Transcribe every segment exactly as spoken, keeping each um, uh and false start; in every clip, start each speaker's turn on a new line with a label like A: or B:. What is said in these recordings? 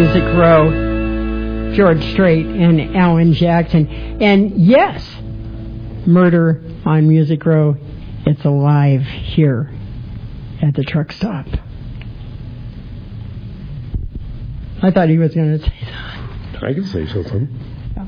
A: Music Row, George Strait and Alan Jackson. And yes, Murder on Music Row, it's alive here at the truck stop. I thought he was going to say that.
B: I can say something. Yeah.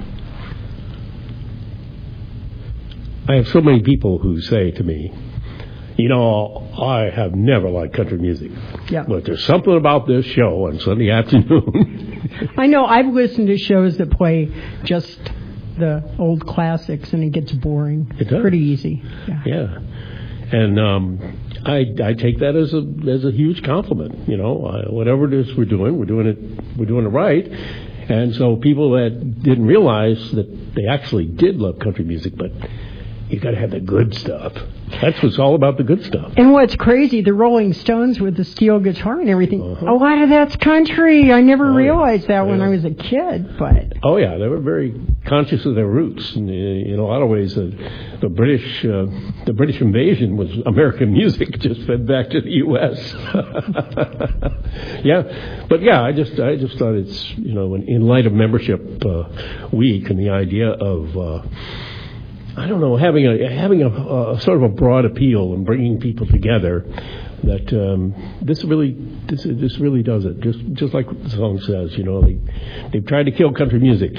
B: I have so many people who say to me, you know, I have never liked country music.
A: Yeah.
B: But there's something about this show on Sunday afternoon.
A: I know. I've listened to shows that play just the old classics, and it gets boring.
B: It does.
A: Pretty easy. Yeah.
B: Yeah. And um, I I take that as a as a huge compliment. You know, uh, whatever it is we're doing, we're doing it we're doing it right. And so people that didn't realize that they actually did love country music, but you got to have the good stuff. That's what's all about, the good stuff.
A: And what's crazy, the Rolling Stones with the steel guitar and everything, uh-huh. a lot of that's country. I never oh, realized that yeah. when I was a kid. But
B: oh, yeah, they were very conscious of their roots. And, uh, in a lot of ways, uh, the British uh, the British invasion was American music, just fed back to the U S yeah, but yeah, I just I just thought it's, you know, in, in light of Membership uh, Week and the idea of... Uh, I don't know, having a having a, a sort of a broad appeal and bringing people together, that um, this really this this really does it. Just just like the song says, you know, they they've tried to kill country music,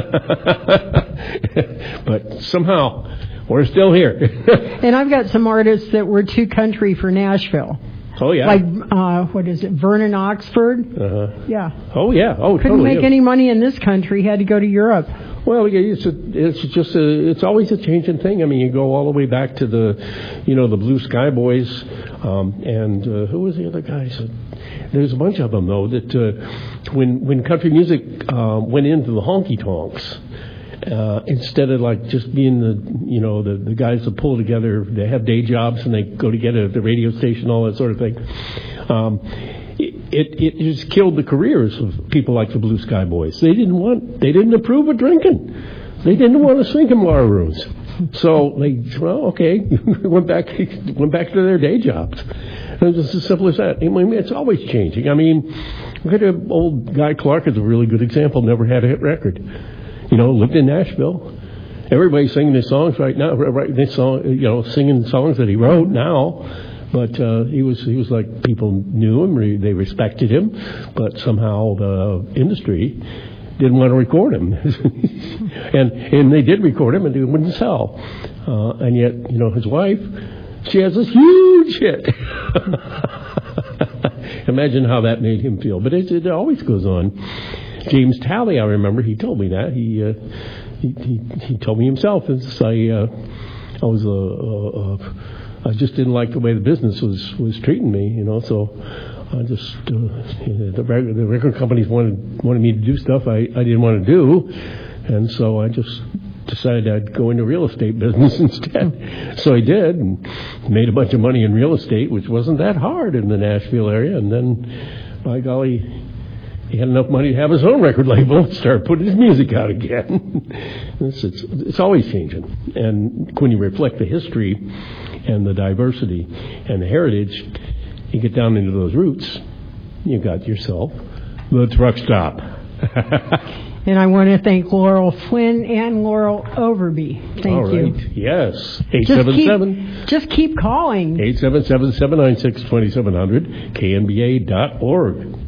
B: but somehow we're still here.
A: And I've got some artists that were too country for Nashville.
B: Oh yeah,
A: like uh, what is it, Vernon Oxford?
B: Uh-huh.
A: Yeah.
B: Oh yeah. Oh,
A: couldn't
B: totally,
A: make
B: yeah.
A: any money in this country. Had to go to Europe.
B: Well, it's a, it's just a, it's always a changing thing. I mean, you go all the way back to the, you know, the Blue Sky Boys, um, and uh, who was the other guys? There's a bunch of them though that uh, when when country music uh, went into the honky tonks. Uh, instead of like just being the, you know, the, the guys that pull together, they have day jobs and they go together at the radio station, all that sort of thing. Um, it, it, it just killed the careers of people like the Blue Sky Boys. They didn't want, they didn't approve of drinking. They didn't want to sing in bar rooms. So they, well, okay, went back, went back to their day jobs. It was just as simple as that. I mean, it's always changing. I mean, look at old Guy Clark is a really good example. Never had a hit record. You know, lived in Nashville. Everybody's singing his songs right now, writing this song, you know, singing songs that he wrote now. But uh, he was he was like, people knew him, re- they respected him, but somehow the industry didn't want to record him, and and they did record him, and it wouldn't sell. Uh, and yet, you know, his wife, she has this huge hit. Imagine how that made him feel. But it, it always goes on. James Talley, I remember, he told me that. He uh, he, he he told me himself. It's, I uh, I was uh, uh, uh, I just didn't like the way the business was, was treating me, you know. So I just uh, you know, the record, the record companies wanted wanted me to do stuff I, I didn't want to do, and so I just decided I'd go into real estate business instead. So I did, and made a bunch of money in real estate, which wasn't that hard in the Nashville area. And then, by golly, he had enough money to have his own record label and start putting his music out again. it's, it's, it's always changing. And when you reflect the history and the diversity and the heritage, you get down into those roots, you got yourself the truck stop.
A: And I want to thank Laurel Flynn and Laurel Overby. Thank
B: All right.
A: you.
B: Yes. eight seven seven
A: Just keep calling.
B: eight seven seven, seven nine six, two seven zero zero, K N B A dot org.